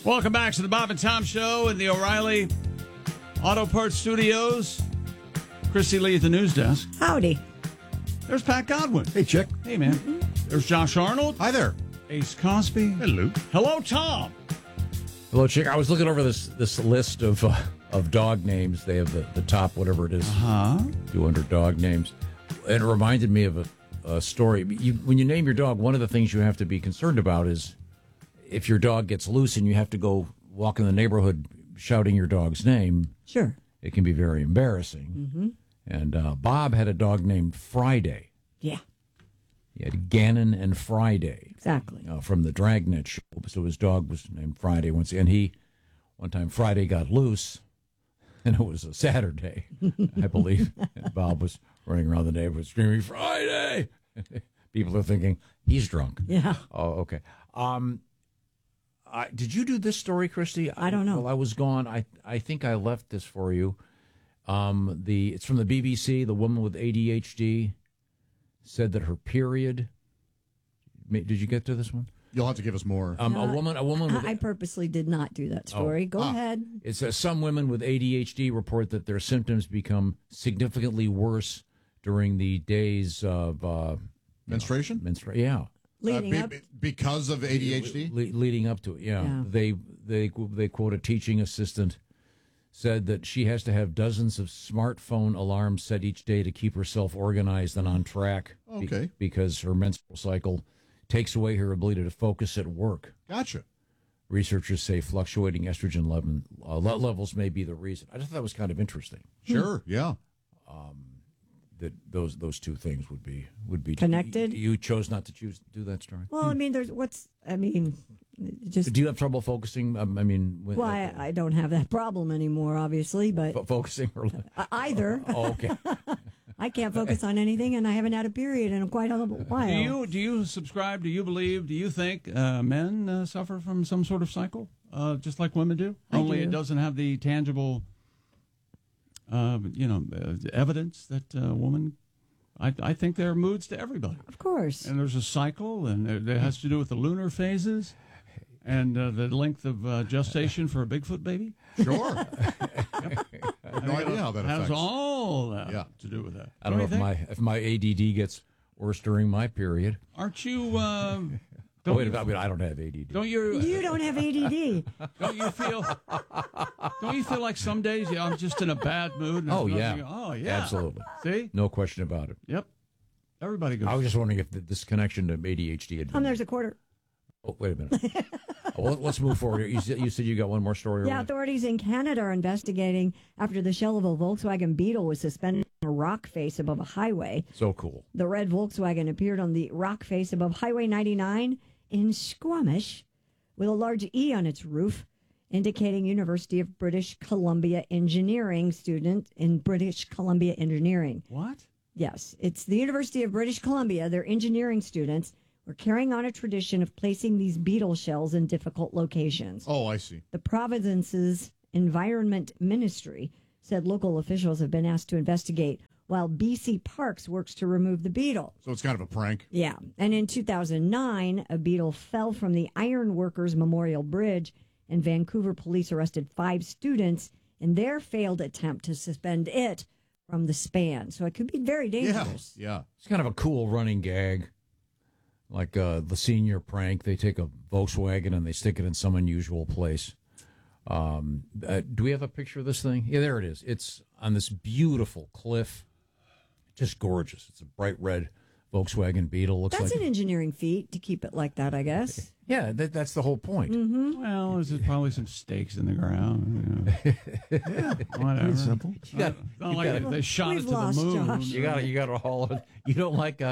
Welcome back to the Bob and Tom Show in the O'Reilly Auto Parts Studios. Christy Lee at the news desk. Howdy. There's Pat Godwin. Hey, Chick. Hey, man. There's Josh Arnold. Hi there. Ace Cosby. Hello. Hello, Tom. Hello, Chick. I was looking over this list of dog names. They have the top, whatever it is, 200 dog names. And it reminded me of a story. When you name your dog, one of the things you have to be concerned about is if your dog gets loose and you have to go walk in the neighborhood shouting your dog's name. Sure. It can be very embarrassing. Mm-hmm. And Bob had a dog named Friday. Yeah. He had Gannon and Friday. Exactly. From the Dragnet show. So his dog was named Friday once. And one time Friday got loose, and it was a Saturday, I believe. And Bob was running around the neighborhood screaming, Friday! People are thinking, he's drunk. Yeah. Oh, okay. Did you do this story, Christy? I don't know. While I was gone, I think I left this for you. It's from the BBC. The woman with ADHD said that her period. Did you get to this one? You'll have to give us more. A woman. I purposely did not do that story. Go ahead. It says some women with ADHD report that their symptoms become significantly worse during the days of menstruation. Yeah. Leading up because of ADHD. Leading up to it. Yeah. They quote a teaching assistant said that she has to have dozens of smartphone alarms set each day to keep herself organized and on track. Okay. Because her menstrual cycle takes away her ability to focus at work. Gotcha. Researchers say fluctuating estrogen levels may be the reason. I just thought that was kind of interesting. Sure. Yeah. That those two things would be connected. You chose not to do that story. Well, I mean, just. Do you have trouble focusing? I don't have that problem anymore, obviously, but focusing or either. Oh, okay. I can't focus on anything, and I haven't had a period in quite a while. Do you subscribe? Do you believe? Do you think men suffer from some sort of cycle, just like women do? Only it doesn't have the tangible. Evidence that woman. I think there are moods to everybody. Of course. And there's a cycle, and it has to do with the lunar phases and the length of gestation for a Bigfoot baby. Sure. I have no idea how that affects. Has all that to do with that. I don't know if my ADD gets worse during my period. Aren't you... wait a minute, I don't have ADD. You don't have ADD. Don't you feel like some days I'm just in a bad mood? Oh yeah, absolutely. See, no question about it. Yep, everybody goes. I was just wondering if this connection to ADHD had. There's a quarter. Oh, wait a minute. Let's move forward. You said you got one more story. Yeah, authorities in Canada are investigating after the shell of a Volkswagen Beetle was suspended on a rock face above a highway. So cool. The red Volkswagen appeared on the rock face above Highway 99 in Squamish with a large E on its roof, indicating University of British Columbia Engineering student in British Columbia Engineering. What? Yes, it's the University of British Columbia. Their engineering students were carrying on a tradition of placing these beetle shells in difficult locations. Oh, I see. The province's Environment Ministry said local officials have been asked to investigate while BC Parks works to remove the beetle. So it's kind of a prank. Yeah. And in 2009, a beetle fell from the Ironworkers Memorial Bridge, and Vancouver police arrested 5 students in their failed attempt to suspend it from the span. So it could be very dangerous. Yeah. It's kind of a cool running gag. Like the senior prank. They take a Volkswagen and they stick it in some unusual place. Do we have a picture of this thing? Yeah, there it is. It's on this beautiful cliff. Just gorgeous. It's a bright red Volkswagen Beetle. That's an engineering feat to keep it like that, I guess. Yeah, that's the whole point. Mm-hmm. Well, there's probably some stakes in the ground. Whatever. It's simple. They shot it to the moon. Josh. You got to haul it. You don't like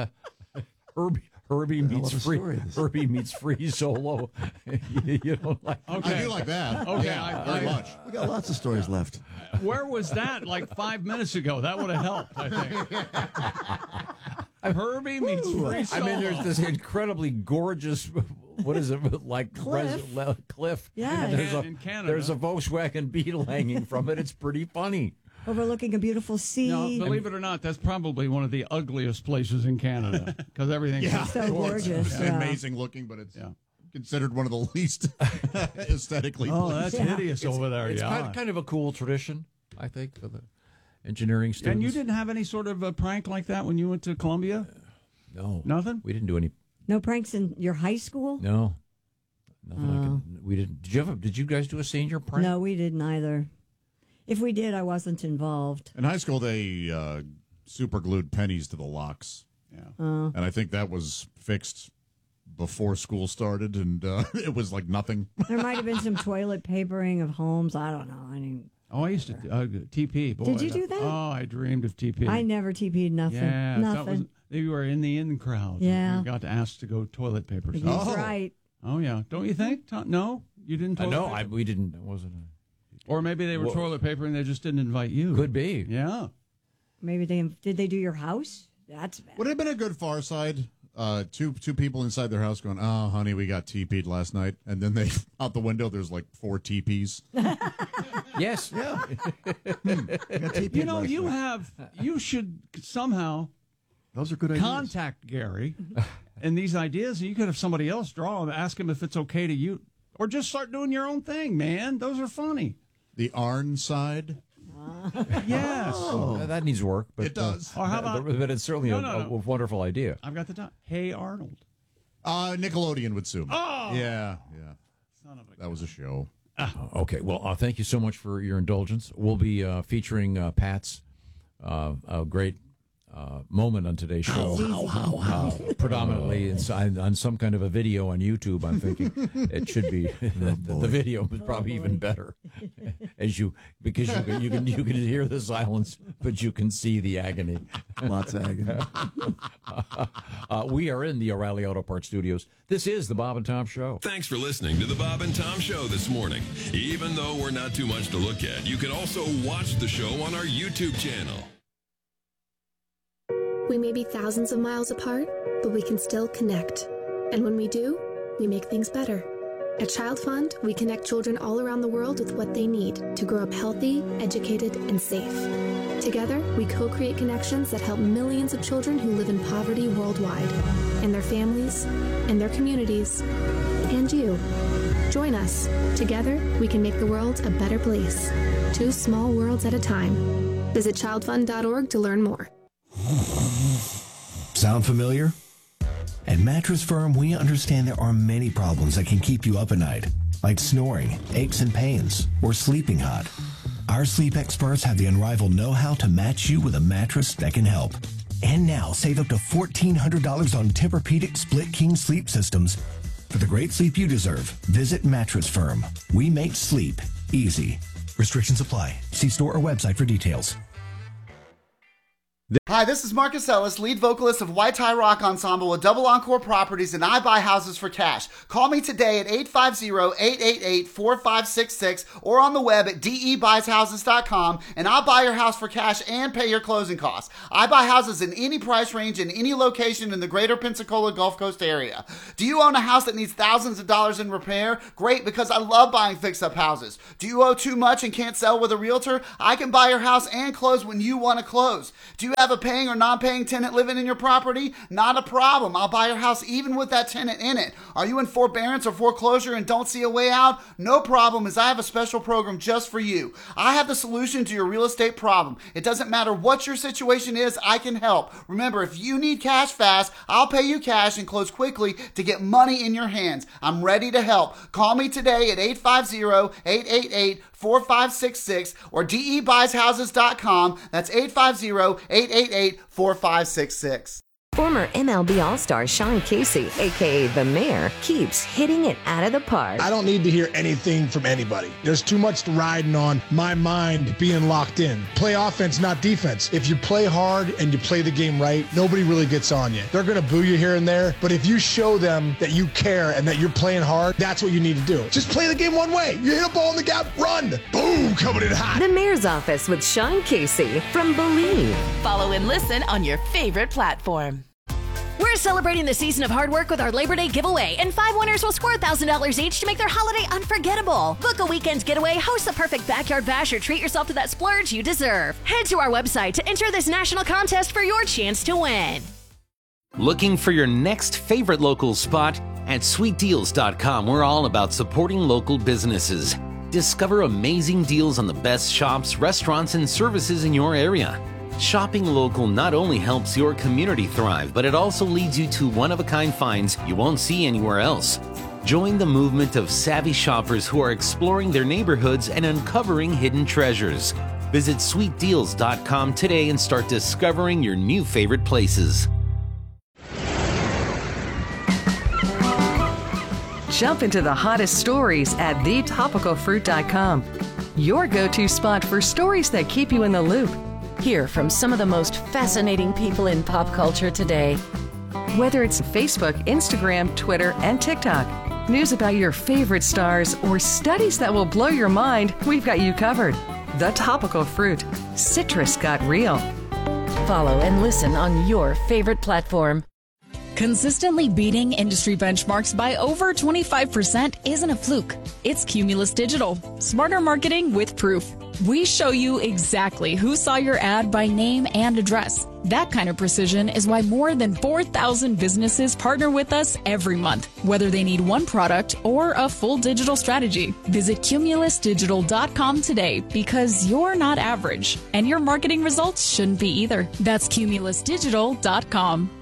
Herbie meets Free Solo. You don't like. Okay. I do like that. Okay, yeah, very much. We got lots of stories left. Where was that? Like 5 minutes ago. That would have helped, I think. Herbie meets Free Solo. I mean, there's this incredibly gorgeous. What is it like? Cliff. Yeah, And in Canada. There's a Volkswagen Beetle hanging from it. It's pretty funny. Overlooking a beautiful sea. No, believe it or not, that's probably one of the ugliest places in Canada because everything's so gorgeous. Amazing looking, but it's considered one of the least aesthetically. Oh, that's hideous over there. It's yeah. kind of a cool tradition, I think, for the engineering students. And you didn't have any sort of a prank like that when you went to Columbia? No. Nothing? We didn't do any. No pranks in your high school? No. Nothing. We didn't. Did you guys do a senior prank? No, we didn't either. If we did, I wasn't involved. In high school, they super glued pennies to the locks. Yeah. And I think that was fixed before school started, and it was like nothing. There might have been some toilet papering of homes. I don't know. I used to TP. Boy, Did you do that? Oh, I dreamed of TP. I never TP'd nothing. Yeah, nothing. you were in the in crowd. Yeah. You got asked to go toilet paper. He's Oh. right. Oh, yeah. Don't you think? No? You didn't toilet No, paper? we didn't. It wasn't. Or maybe they were toilet paper and they just didn't invite you. Could be. Yeah. Maybe did they do your house? That's bad. Would it have been a good Far Side? Two people inside their house going, "Oh, honey, we got TP'd last night," and then they out the window. There's like 4 TPs. Yes. Yeah. You should somehow Those are good ideas. contact Gary and these ideas. You could have somebody else draw them, ask him if it's okay to you, or just start doing your own thing, man. Those are funny. The Arn side. Yes. That needs work. But, It does. Or how about, but it's certainly No. a wonderful idea. I've got the time. Hey, Arnold. Nickelodeon would sue me. Oh! Yeah. Son of a That was a show. Okay. Well, thank you so much for your indulgence. We'll be featuring Pat's great moment on today's show. Predominantly on some kind of a video on YouTube. I'm thinking it should be the video is probably even better, because you can hear the silence, but you can see the agony. Lots of agony. We are in the O'Reilly Auto Parts Studios. This is the Bob and Tom Show. Thanks for listening to the Bob and Tom Show this morning. Even though we're not too much to look at, you can also watch the show on our YouTube channel. We may be thousands of miles apart, but we can still connect. And when we do, we make things better. At Child Fund, we connect children all around the world with what they need to grow up healthy, educated, and safe. Together, we co-create connections that help millions of children who live in poverty worldwide, and their families, and their communities, and you. Join us. Together, we can make the world a better place. 2 small worlds at a time. Visit childfund.org to learn more. Sound familiar? At Mattress Firm, we understand there are many problems that can keep you up at night, like snoring, aches and pains, or sleeping hot. Our sleep experts have the unrivaled know-how to match you with a mattress that can help. And now, save up to $1,400 on Tempur-Pedic Split King sleep systems. For the great sleep you deserve, visit Mattress Firm. We make sleep easy. Restrictions apply. See store or website for details. Hi, this is Marcus Ellis, lead vocalist of White Tie Rock Ensemble with Double Encore Properties, and I buy houses for cash. Call me today at 850-888-4566 or on the web at debuys.houses.com, and I'll buy your house for cash and pay your closing costs. I buy houses in any price range in any location in the greater Pensacola Gulf Coast area. Do you own a house that needs thousands of dollars in repair? Great, because I love buying fix-up houses. Do you owe too much and can't sell with a realtor? I can buy your house and close when you want to close. Do you have a paying or non-paying tenant living in your property? Not a problem. I'll buy your house even with that tenant in it. Are you in forbearance or foreclosure and don't see a way out? No problem, as I have a special program just for you. I have the solution to your real estate problem. It doesn't matter what your situation is, I can help. Remember, if you need cash fast, I'll pay you cash and close quickly to get money in your hands. I'm ready to help. Call me today at 850-888-4566 or debuysHouses.com. That's 850-888-4566. Former MLB All-Star Sean Casey, a.k.a. The Mayor, keeps hitting it out of the park. I don't need to hear anything from anybody. There's too much riding on my mind being locked in. Play offense, not defense. If you play hard and you play the game right, nobody really gets on you. They're going to boo you here and there, but if you show them that you care and that you're playing hard, that's what you need to do. Just play the game one way. You hit a ball in the gap, run. Boom, coming in hot. The Mayor's Office with Sean Casey from Believe. Follow and listen on your favorite platform. We're celebrating the season of hard work with our Labor Day giveaway, and 5 winners will score $1,000 each to make their holiday unforgettable. Book a weekend's getaway, host the perfect backyard bash, or treat yourself to that splurge you deserve. Head to our website to enter this national contest for your chance to win. Looking for your next favorite local spot? At sweetdeals.com, we're all about supporting local businesses. Discover amazing deals on the best shops, restaurants, and services in your area. Shopping local not only helps your community thrive, but it also leads you to one-of-a-kind finds you won't see anywhere else. Join the movement of savvy shoppers who are exploring their neighborhoods and uncovering hidden treasures. Visit sweetdeals.com today and start discovering your new favorite places. Jump into the hottest stories at thetopicalfruit.com. Your go-to spot for stories that keep you in the loop. Hear from some of the most fascinating people in pop culture today. Whether it's Facebook, Instagram, Twitter, and TikTok, news about your favorite stars, or studies that will blow your mind, we've got you covered. The Topical Fruit. Citrus got real. Follow and listen on your favorite platform. Consistently beating industry benchmarks by over 25% isn't a fluke. It's Cumulus Digital. Smarter marketing with proof. We show you exactly who saw your ad by name and address. That kind of precision is why more than 4,000 businesses partner with us every month, whether they need one product or a full digital strategy. Visit cumulusdigital.com today, because you're not average, and your marketing results shouldn't be either. That's cumulusdigital.com.